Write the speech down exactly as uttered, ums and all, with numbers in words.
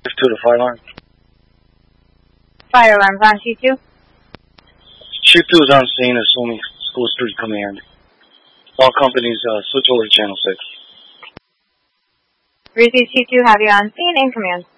Shift two to fire alarm. Fire alarms on Chief two. Shift two is on scene, assuming School Street Command. All companies uh, switch over to Channel six. Receive Chief two, have you on scene in command.